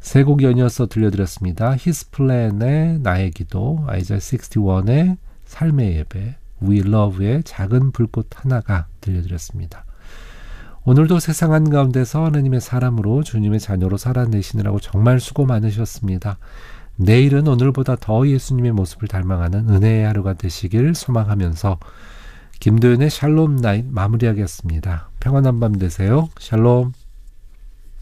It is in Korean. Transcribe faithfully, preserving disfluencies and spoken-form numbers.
세 곡 연이어서 들려드렸습니다. His Plan의 나의 기도, 아이자 육십일의 삶의 예배, We Love의 작은 불꽃 하나가 들려드렸습니다. 오늘도 세상 한가운데서 하나님의 사람으로 주님의 자녀로 살아내시느라고 정말 수고 많으셨습니다. 내일은 오늘보다 더 예수님의 모습을 닮아가는 은혜의 하루가 되시길 소망하면서 김도연의 샬롬 나잇 마무리하겠습니다. 평안한 밤 되세요. 샬롬.